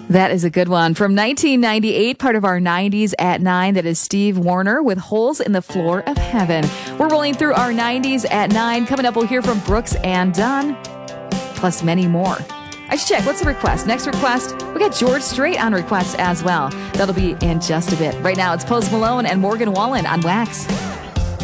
That is a good one. From 1998, part of our 90s at 9, that is Steve Wariner with Holes in the Floor of Heaven. We're rolling through our 90s at 9. Coming up, we'll hear from Brooks and Dunn, plus many more. I should check. What's the request? Next request, we got George Strait on request as well. That'll be in just a bit. Right now, it's Post Malone and Morgan Wallen on Wax.